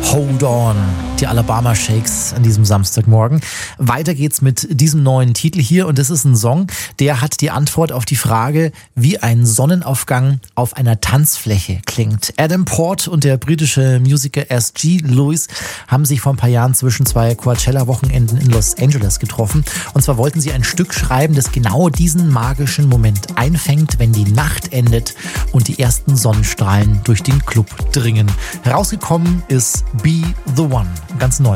Hold On, die Alabama Shakes an diesem Samstagmorgen. Weiter geht's mit diesem neuen Titel hier und das ist ein Song, der hat die Antwort auf die Frage, wie ein Sonnenaufgang auf einer Tanzfläche klingt. Adam Port und der britische Musiker S.G. Lewis haben sich vor ein paar Jahren zwischen zwei Coachella-Wochenenden in Los Angeles getroffen und zwar wollten sie ein Stück schreiben, das genau diesen magischen Moment einfängt, wenn die Nacht endet und die ersten Sonnenstrahlen durch den Club dringen. Herausgekommen ist Be The One, ganz neu.